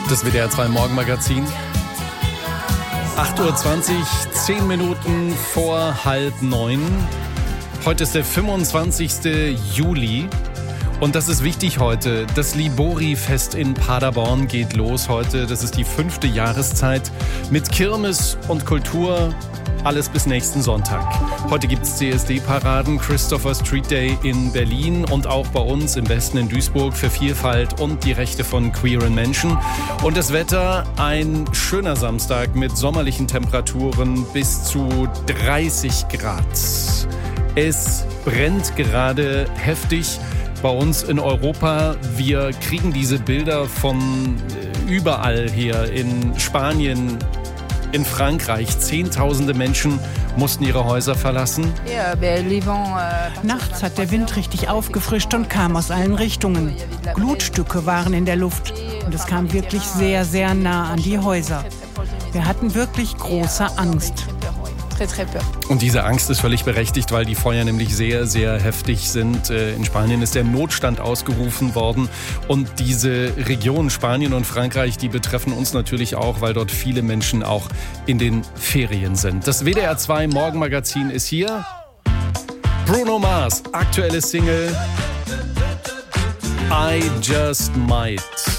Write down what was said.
Das WDR 2 Morgenmagazin. 8.20 Uhr, 10 Minuten vor 8:30. Heute ist der 25. Juli. Und das ist wichtig heute. Das Libori-Fest in Paderborn geht los heute. Das ist die 5. Jahreszeit mit Kirmes und Kultur. Alles bis nächsten Sonntag. Heute gibt es CSD-Paraden, Christopher Street Day in Berlin und auch bei uns im Westen in Duisburg für Vielfalt und die Rechte von queeren Menschen. Und das Wetter, ein schöner Samstag mit sommerlichen Temperaturen bis zu 30 Grad. Es brennt gerade heftig bei uns in Europa. Wir kriegen diese Bilder von überall hier in Spanien, in Frankreich. Zehntausende Menschen mussten ihre Häuser verlassen. Nachts hat der Wind richtig aufgefrischt und kam aus allen Richtungen. Glutstücke waren in der Luft und es kam wirklich sehr, sehr nah an die Häuser. Wir hatten wirklich große Angst. Und diese Angst ist völlig berechtigt, weil die Feuer nämlich sehr, sehr heftig sind. In Spanien ist der Notstand ausgerufen worden. Und diese Regionen Spanien und Frankreich, die betreffen uns natürlich auch, weil dort viele Menschen auch in den Ferien sind. Das WDR 2 Morgenmagazin ist hier. Bruno Mars, aktuelle Single I Just Might.